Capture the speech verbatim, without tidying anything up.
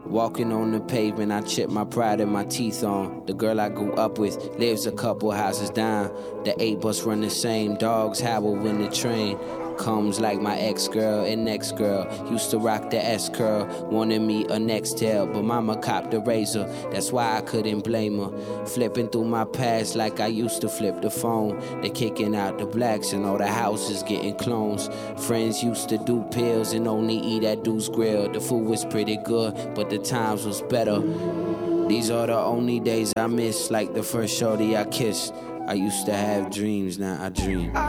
Walking on the pavement, I chip my pride and my teeth on. The girl I grew up with lives a couple houses down. The eight bus run the same, dogs howl when the train comes like my ex-girl and ex-girl. Used to rock the S-curl, wanted me a Nextel, but mama copped the razor, that's why I couldn't blame her. Flipping through my past like I used to flip the phone. They kicking out the blacks and all the houses getting clones. Friends used to do pills and only eat at Deuce Grill. The food was pretty good, but the times was better. These are the only days I miss, like the first shorty I kissed. I used to have dreams, now I dream.